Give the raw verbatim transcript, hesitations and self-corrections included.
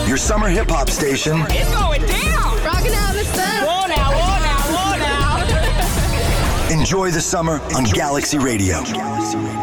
your summer hip-hop station. It's going down. Rockin' out the sun. Whoa now, whoa now, whoa now. Enjoy the summer on Galaxy Radio.